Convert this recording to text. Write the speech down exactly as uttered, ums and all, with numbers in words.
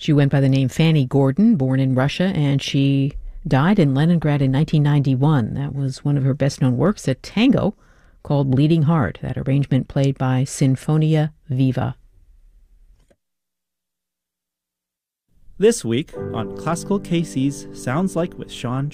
She went by the name Fanny Gordon, born in Russia, and she died in Leningrad in nineteen ninety-one. That was one of her best-known works, a tango called Bleeding Heart, that arrangement played by Sinfonia Viva. This week on Classical K C's Sounds Like with Sean